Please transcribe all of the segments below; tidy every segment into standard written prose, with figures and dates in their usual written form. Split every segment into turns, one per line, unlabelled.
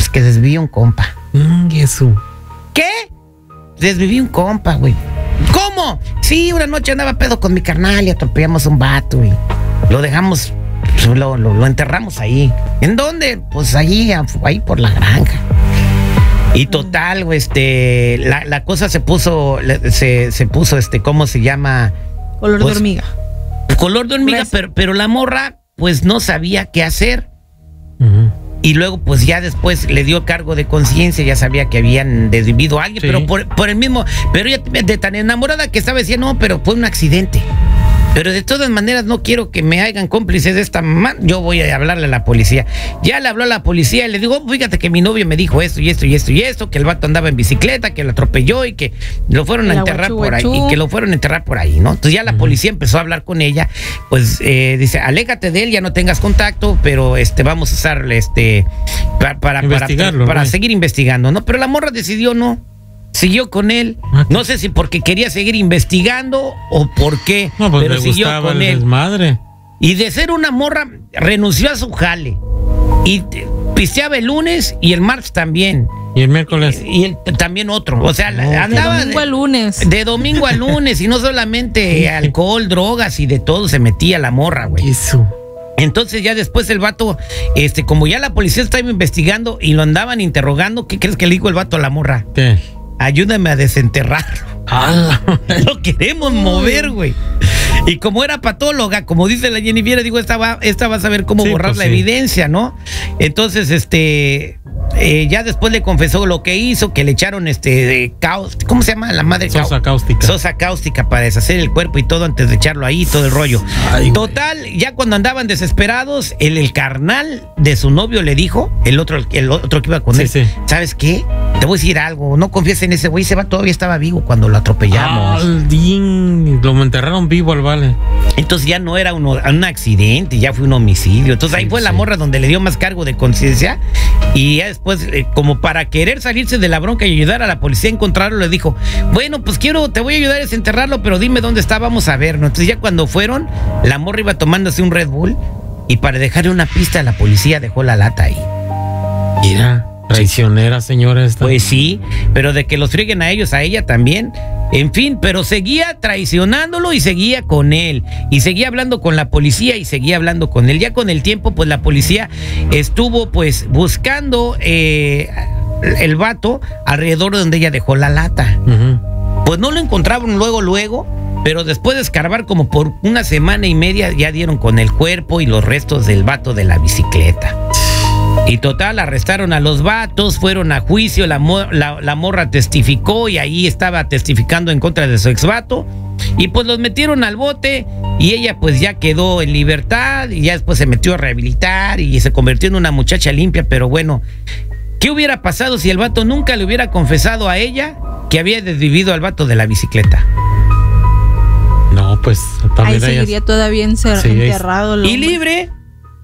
que desvivió un compa.
Eso.
¿Qué? Desviví un compa, güey. ¿Cómo? Sí, una noche andaba pedo con mi carnal y atropellamos a un vato y lo dejamos, lo enterramos ahí. ¿En dónde? Pues ahí por la granja. Y total, güey, la cosa se puso, ¿cómo se llama?
Color
Pues,
de hormiga.
Color de hormiga, pero la morra, pues no sabía qué hacer. Y luego, pues ya después le dio cargo de conciencia, ya sabía que habían desvivido a alguien,
Sí.
pero por el mismo, pero ella de tan enamorada que estaba decía, no, pero fue un accidente. Pero de todas maneras no quiero que me hagan cómplices de esta mamá. Yo voy a hablarle a la policía. Ya le habló a la policía y le digo, fíjate que mi novio me dijo esto y esto y esto y esto, que el vato andaba en bicicleta, que lo atropelló y que lo fueron a enterrar por ahí. Y que lo fueron a enterrar por ahí, ¿no? Entonces ya la policía empezó a hablar con ella. Pues dice, aléjate de él, ya no tengas contacto, pero vamos a usarle para seguir investigando, ¿no? Pero la morra decidió no. Siguió con él. No sé si porque quería seguir investigando o por qué,
No, pues
pero
le
siguió
gustaba
con
el
él.
desmadre.
Y de ser una morra, renunció a su jale. Y pisteaba el lunes y el martes también.
Y el miércoles.
Y también otro. O sea, andaba
De domingo a lunes.
de domingo a lunes. Y no solamente alcohol, drogas y de todo se metía la morra, güey.
Eso.
Entonces ya después el vato, como ya la policía estaba investigando y lo andaban interrogando, ¿qué crees que le dijo el vato a la morra?
¿Qué?
Ayúdame a desenterrarlo. Lo queremos mover, güey. Y como era patóloga, como dice la Jennifer, digo, esta va a saber cómo borrar la evidencia, ¿no? Entonces, ya después le confesó lo que hizo, que le echaron ¿cómo se llama la madre?
Sosa cáustica.
Sosa cáustica para deshacer el cuerpo y todo antes de echarlo ahí, todo el rollo.
Ay,
total, ya cuando andaban desesperados, el carnal de su novio le dijo, el otro que iba con él, ¿sabes qué? Te voy a decir algo, no confíes en ese güey, ese va todavía estaba vivo cuando lo atropellamos.
Lo enterraron vivo al vale.
Entonces ya no era un accidente, ya fue un homicidio. Entonces ahí fue la morra donde le dio más cargo de conciencia. Y ya después, como para querer salirse de la bronca y ayudar a la policía a encontrarlo, le dijo, bueno, pues te voy a ayudar a desenterrarlo, pero dime dónde está, vamos a ver, ¿no? Entonces ya cuando fueron, la morra iba tomándose un Red Bull y para dejarle una pista a la policía dejó la lata ahí.
Mira, traicionera señora esta.
Pues sí, pero de que los frieguen a ellos, a ella también. En fin, pero seguía traicionándolo y seguía con él. Y seguía hablando con la policía y seguía hablando con él. Ya con el tiempo, pues la policía estuvo pues buscando el vato alrededor de donde ella dejó la lata. Pues no lo encontraron luego, pero después de escarbar como por una semana y media ya dieron con el cuerpo y los restos del vato de la bicicleta. Y total, arrestaron a los vatos, fueron a juicio, la morra testificó y ahí estaba testificando en contra de su exvato. Y pues los metieron al bote y ella pues ya quedó en libertad y ya después se metió a rehabilitar y se convirtió en una muchacha limpia. Pero bueno, ¿qué hubiera pasado si el vato nunca le hubiera confesado a ella que había desvivido al vato de la bicicleta?
No, pues
ahí seguiría todavía enterrado.
Y libre.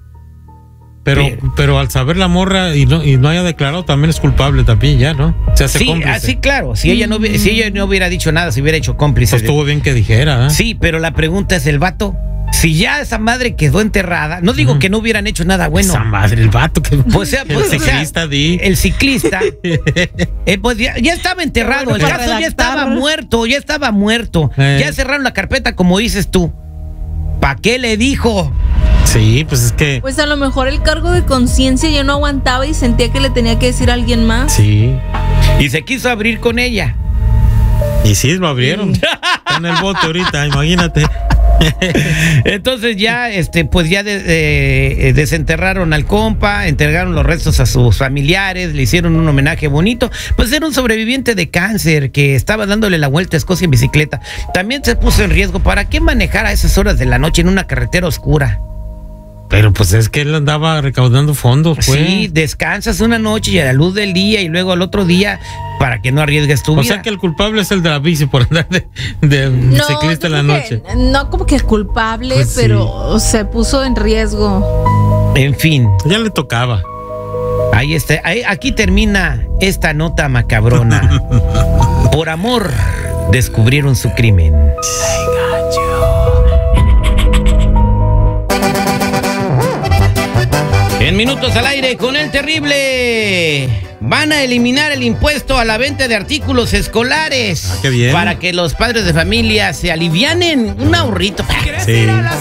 Pero al saber la morra y no haya declarado, también es culpable también ya, ¿no? Se hace cómplice.
Sí, claro. Si ella no hubiera dicho nada, si hubiera hecho cómplice.
Pues estuvo bien que dijera, ¿eh?
Sí, pero la pregunta es el vato. Si ya esa madre quedó enterrada, no digo que no hubieran hecho nada bueno.
Esa madre, el vato que
el ciclista, el ciclista, pues ya estaba enterrado, el caso ya estaba muerto. Ya cerraron la carpeta, como dices tú. ¿Para qué le dijo?
Sí, pues es que...
Pues a lo mejor el cargo de conciencia ya no aguantaba y sentía que le tenía que decir a alguien más.
Sí.
Y se quiso abrir con ella.
Y sí, lo abrieron. Está en el bote ahorita, imagínate.
Entonces ya, pues ya desenterraron al compa, entregaron los restos a sus familiares, le hicieron un homenaje bonito. Pues era un sobreviviente de cáncer que estaba dándole la vuelta a Escocia en bicicleta. También se puso en riesgo. ¿Para qué manejar a esas horas de la noche en una carretera oscura?
Pero pues es que él andaba recaudando fondos, pues.
Sí, descansas una noche y a la luz del día y luego al otro día para que no arriesgues tu vida.
O sea que el culpable es el de la bici por andar de ciclista en la noche.
No como que es culpable,
pues
pero se puso en riesgo.
En fin.
Ya le tocaba.
Ahí está. Aquí termina esta nota macabrona. Por amor descubrieron su crimen. En Minutos al Aire con el terrible. van a eliminar el impuesto a la venta de artículos escolares.
Ah, qué bien.
Para que los padres de familia se alivianen un ahorrito.
Sí.